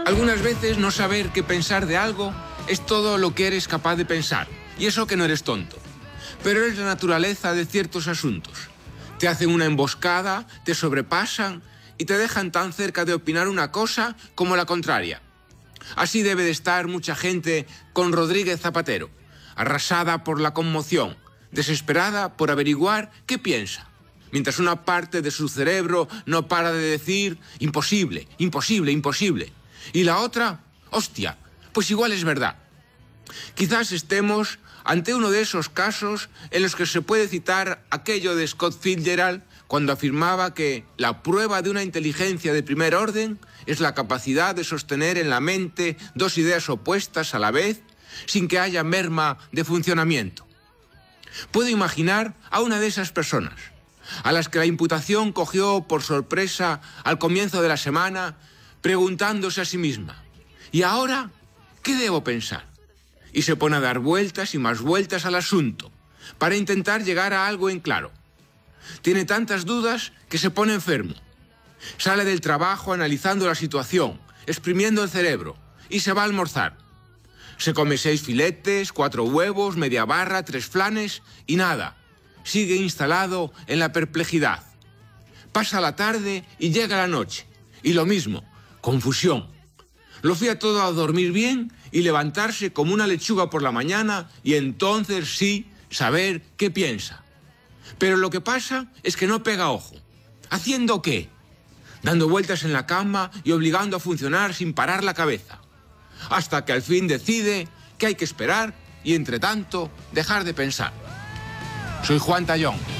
Algunas veces no saber qué pensar de algo es todo lo que eres capaz de pensar, y eso que no eres tonto. Pero es la naturaleza de ciertos asuntos. Te hacen una emboscada, te sobrepasan y te dejan tan cerca de opinar una cosa como la contraria. Así debe de estar mucha gente con Rodríguez Zapatero, arrasada por la conmoción, desesperada por averiguar qué piensa, mientras una parte de su cerebro no para de decir imposible, imposible, imposible. Y la otra, hostia, pues igual es verdad. Quizás estemos ante uno de esos casos en los que se puede citar aquello de Scott Fitzgerald cuando afirmaba que la prueba de una inteligencia de primer orden es la capacidad de sostener en la mente dos ideas opuestas a la vez sin que haya merma de funcionamiento. Puedo imaginar a una de esas personas, a las que la imputación cogió por sorpresa al comienzo de la semana, preguntándose a sí misma, ¿y ahora qué debo pensar? Y se pone a dar vueltas y más vueltas al asunto, para intentar llegar a algo en claro. Tiene tantas dudas que se pone enfermo. Sale del trabajo analizando la situación, exprimiendo el cerebro, y se va a almorzar. Se come 6 filetes, 4 huevos, media barra, 3 flanes y nada. Sigue instalado en la perplejidad. Pasa la tarde y llega la noche. Y lo mismo, confusión. Lo fía todo a dormir bien y levantarse como una lechuga por la mañana y entonces sí saber qué piensa. Pero lo que pasa es que no pega ojo. ¿Haciendo qué? Dando vueltas en la cama y obligando a funcionar sin parar la cabeza. Hasta que al fin decide que hay que esperar y, entre tanto, dejar de pensar. Soy Juan Tallón.